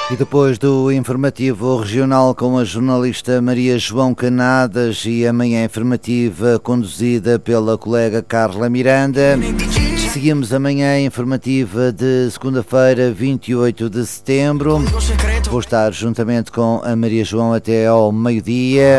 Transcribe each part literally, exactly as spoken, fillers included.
E depois do informativo regional com a jornalista Maria João Canadas e a manhã informativa conduzida pela colega Carla Miranda, seguimos a manhã informativa de segunda-feira, vinte e oito de setembro. Vou estar juntamente com a Maria João até ao meio-dia.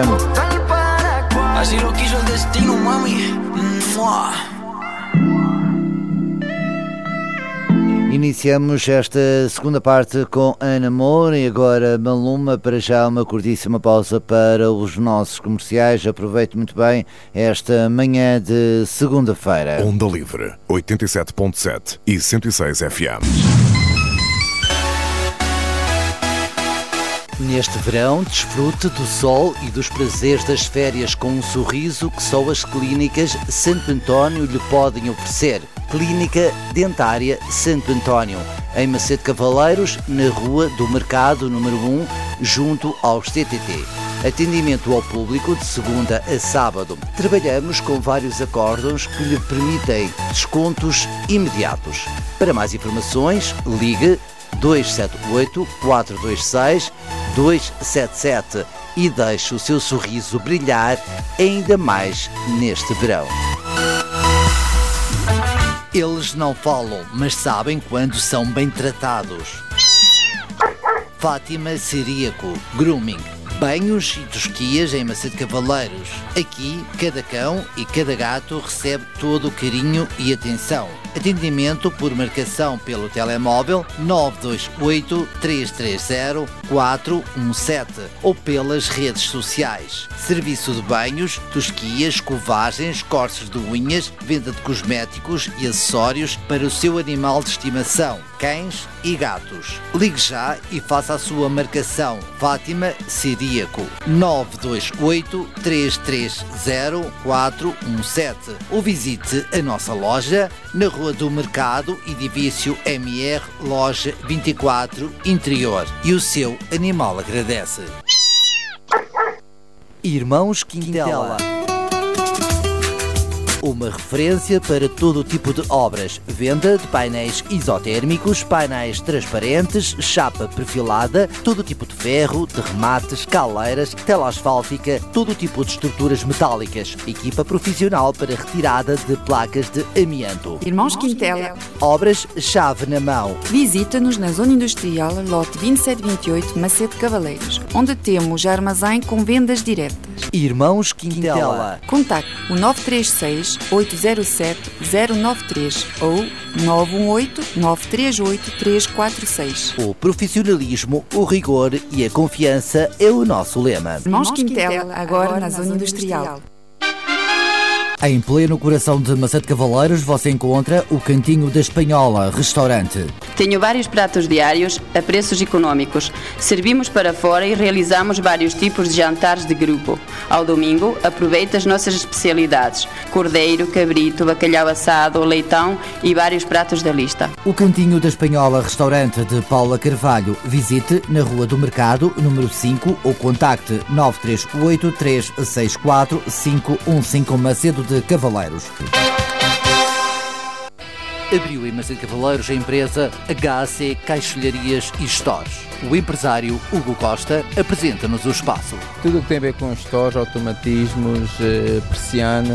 Iniciamos esta segunda parte com Ana Moura e agora Maluma. Para já uma curtíssima pausa para os nossos comerciais. Aproveite muito bem esta manhã de segunda-feira. Onda Livre, oitenta e sete ponto sete e cento e seis F M. Neste verão, desfrute do sol e dos prazeres das férias com um sorriso que só as clínicas Santo António lhe podem oferecer. Clínica Dentária Santo António, em Macedo Cavaleiros, na Rua do Mercado, número um, junto aos C T T. Atendimento ao público de segunda a sábado. Trabalhamos com vários acórdãos que lhe permitem descontos imediatos. Para mais informações, ligue dois sete oito, quatro dois seis, dois sete sete e deixe o seu sorriso brilhar ainda mais neste verão. Eles não falam, mas sabem quando são bem tratados. Fátima Ciríaco Grooming. Banhos e tosquias em Macedo Cavaleiros. Aqui, cada cão e cada gato recebe todo o carinho e atenção. Atendimento por marcação pelo telemóvel nove dois oito, três três zero, quatro um sete ou pelas redes sociais. Serviço de banhos, tosquias, escovagens, cortes de unhas, venda de cosméticos e acessórios para o seu animal de estimação, cães e gatos. Ligue já e faça a sua marcação. Fátima Ciríaco nove dois oito, três três zero, quatro um sete ou visite a nossa loja na Rua do Mercado, edifício M R, loja vinte e quatro, interior. E o seu animal agradece. Irmãos Quintela. Uma referência para todo o tipo de obras. Venda de painéis isotérmicos, painéis transparentes, chapa perfilada, todo tipo de ferro, de remates, caleiras, tela asfáltica, todo tipo de estruturas metálicas. Equipa profissional para retirada de placas de amianto. Irmãos Quintela. Obras chave na mão. Visita-nos na Zona Industrial, lote vinte e sete vinte e oito, Macedo Cavaleiros, onde temos armazém com vendas diretas. Irmãos Quintela. Contacte o nove três seis, oito zero sete, zero nove três ou nove um oito, nove três oito, três quatro seis. O profissionalismo, o rigor e a confiança é o nosso lema. Irmãos Quintela, agora na Zona Industrial. Em pleno coração de Macedo Cavaleiros você encontra o Cantinho da Espanhola, restaurante. Tenho vários pratos diários a preços económicos. Servimos para fora e realizamos vários tipos de jantares de grupo. Ao domingo, aproveita as nossas especialidades: cordeiro, cabrito, bacalhau assado, leitão e vários pratos da lista. O Cantinho da Espanhola, restaurante de Paula Carvalho. Visite na Rua do Mercado, número cinco, ou contacte nove três oito, três seis quatro, cinco um cinco, Macedo de Cavaleiros. Abriu em Macedo Cavaleiros a empresa H C Caixilharias e Stores. O empresário Hugo Costa apresenta-nos o espaço. Tudo o que tem a ver com stores, automatismos, persianas,